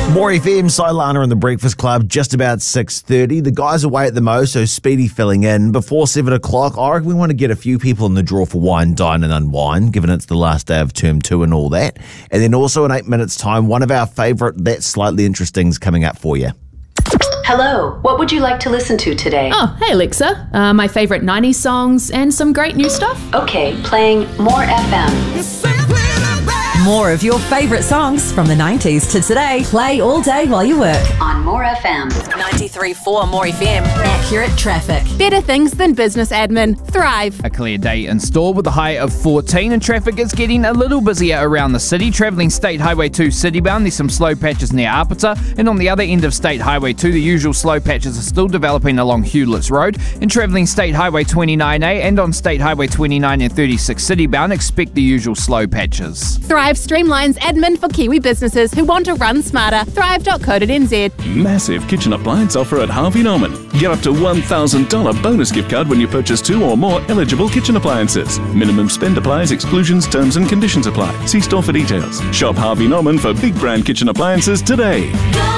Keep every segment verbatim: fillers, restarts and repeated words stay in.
More F M, Silana and the Breakfast Club, just about six thirty. The guys away at the Mo, so Speedy filling in. Before seven o'clock, I reckon we want to get a few people in the draw for Wine, Dine and Unwind, given it's the last day of term two and all that. And then also in eight minutes' time, one of our favourite That's Slightly Interesting's coming up for you. Hello, what would you like to listen to today? Oh, hey Alexa, uh, my favourite nineties songs and some great new stuff. Okay, playing More F M. More of your favourite songs from the nineties to today. Play all day while you work. On More F M. ninety-three point four More F M. Accurate traffic. Better things than business admin. Thrive. A clear day in store with a high of fourteen, and traffic is getting a little busier around the city. Travelling State Highway two citybound, there's some slow patches near Apata, and on the other end of State Highway two, the usual slow patches are still developing along Hewletts Road. And travelling State Highway twenty-nine A and on State Highway twenty-nine and thirty-six citybound, expect the usual slow patches. Thrive streamlines admin for Kiwi businesses who want to run smarter. Thrive dot co dot n z. Massive kitchen appliance offer at Harvey Norman. Get up to one thousand dollars bonus gift card when you purchase two or more eligible kitchen appliances. Minimum spend applies, exclusions, terms and conditions apply. See store for details. Shop Harvey Norman for big brand kitchen appliances today.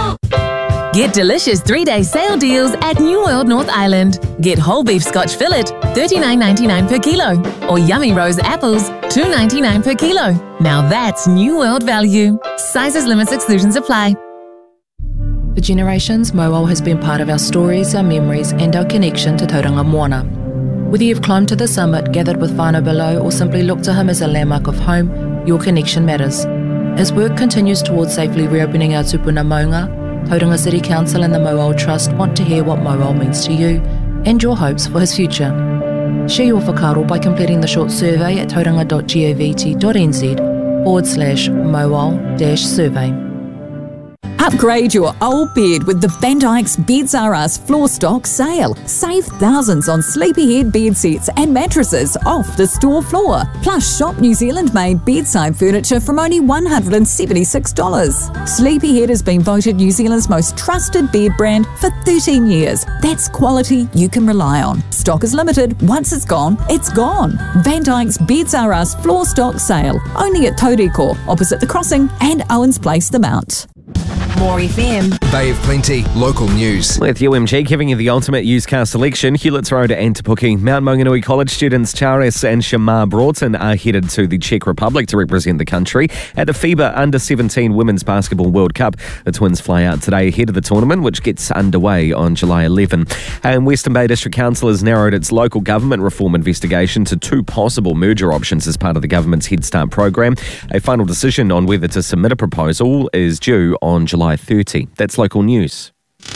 Get delicious three-day sale deals at New World North Island. Get whole beef Scotch fillet, thirty-nine ninety-nine per kilo. Or yummy rose apples, two ninety-nine per kilo. Now that's New World value. Sizes, limits, exclusions apply. For generations, Moal has been part of our stories, our memories and our connection to Tauranga Moana. Whether you've climbed to the summit, gathered with whānau below or simply looked to him as a landmark of home, your connection matters. As work continues towards safely reopening our tupuna maunga, Tauranga City Council and the Moal Trust want to hear what Moal means to you and your hopes for his future. Share your whakaaro by completing the short survey at tauranga dot govt dot n z forward slash Moal dash survey. Upgrade your old bed with the Van Dyke's Beds R Us floor stock sale. Save thousands on Sleepyhead bed sets and mattresses off the store floor. Plus shop New Zealand made bedside furniture from only one hundred seventy-six dollars. Sleepyhead has been voted New Zealand's most trusted bed brand for thirteen years. That's quality you can rely on. Stock is limited. Once it's gone, it's gone. Van Dyke's Beds R Us floor stock sale. Only at Tauriko, opposite the crossing and Owens Place, the Mount. More F M. Bay of Plenty, local news. With U M G giving you the ultimate used car selection, Hewletts Road and Te Puke. Mount Maunganui College students Charis and Shamar Broughton are headed to the Czech Republic to represent the country at the FIBA Under seventeen Women's Basketball World Cup. The twins fly out today ahead of the tournament, which gets underway on July eleventh. And Western Bay District Council has narrowed its local government reform investigation to two possible merger options as part of the government's Head Start program. A final decision on whether to submit a proposal is due on July thirtieth. That's local news.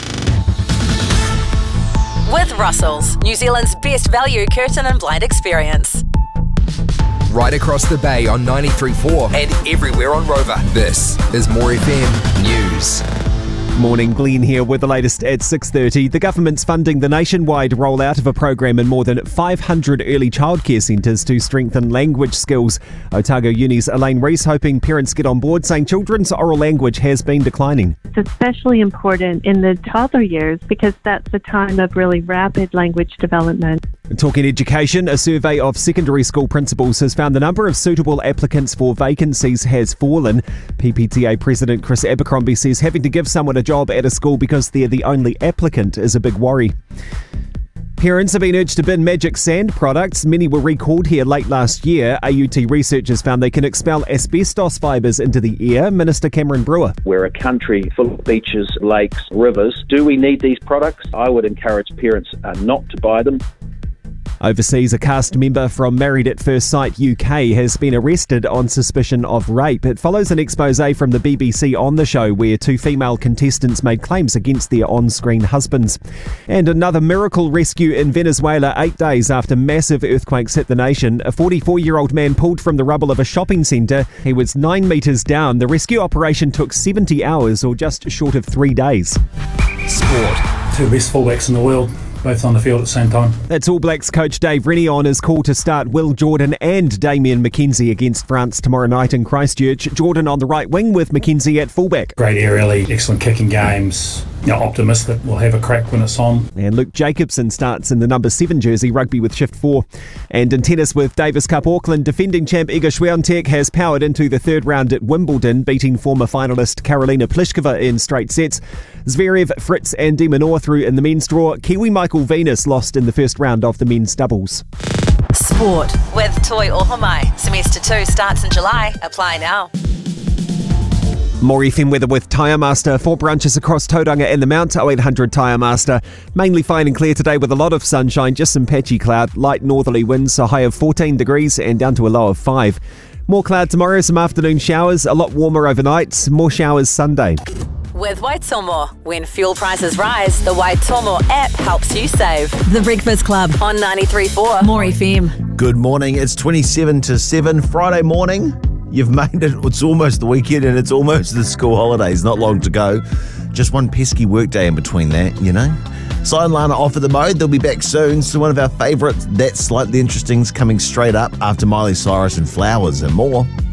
With Russell's, New Zealand's best value curtain and blind experience. Right across the bay on ninety-three point four and everywhere on Rover. This is More F M News. Morning, Glenn here with the latest at six thirty. The government's funding the nationwide rollout of a program in more than five hundred early childcare centres to strengthen language skills. Otago Uni's Elaine Rees hoping parents get on board, saying children's oral language has been declining. It's especially important in the toddler years because that's a time of really rapid language development. Talking education, a survey of secondary school principals has found the number of suitable applicants for vacancies has fallen. P P T A President Chris Abercrombie says having to give someone a job at a school because they're the only applicant is a big worry. Parents have been urged to bin Magic Sand products. Many were recalled here late last year. A U T researchers found they can expel asbestos fibres into the air. Minister Cameron Brewer. We're a country full of beaches, lakes, rivers. Do we need these products? I would encourage parents uh, not to buy them. Overseas, a cast member from Married at First Sight U K has been arrested on suspicion of rape. It follows an expose from the B B C on the show where two female contestants made claims against their on-screen husbands. And another miracle rescue in Venezuela eight days after massive earthquakes hit the nation. A forty-four-year-old man pulled from the rubble of a shopping centre. He was nine metres down. The rescue operation took seventy hours or just short of three days. Sport. Two best fullbacks in the world, both on the field at the same time. That's All Blacks coach Dave Rennie on his call to start Will Jordan and Damien McKenzie against France tomorrow night in Christchurch. Jordan on the right wing with McKenzie at fullback. Great aerially, excellent kicking games, you know, optimistic we'll have a crack when it's on. And Luke Jacobson starts in the number seven jersey, rugby with shift four. And in tennis with Davis Cup Auckland, defending champ Iga Swiatek has powered into the third round at Wimbledon, beating former finalist Karolina Pliskova in straight sets. Zverev, Fritz and De Minaur through in the men's draw. Kiwi Michael Venus lost in the first round of the men's doubles. Sport with Toi Ohomai. Semester two starts in July. Apply now. More F M weather with Tyre Master. Four branches across Tauranga and the Mount. oh eight hundred Tyre Master. Mainly fine and clear today with a lot of sunshine, just some patchy cloud. Light northerly winds, a high of fourteen degrees and down to a low of five. More cloud tomorrow, some afternoon showers. A lot warmer overnight. More showers Sunday. With Waitomo, when fuel prices rise, the Waitomo app helps you save. The Breakfast Club on ninety-three point four More F M. Good morning. It's twenty-seven to seven, Friday morning. You've made it. It's almost the weekend and it's almost the school holidays. Not long to go. Just one pesky workday in between that, you know. Si and Lana off at the mode. They'll be back soon. So one of our favourites, That's Slightly Interesting, is coming straight up after Miley Cyrus and Flowers and more.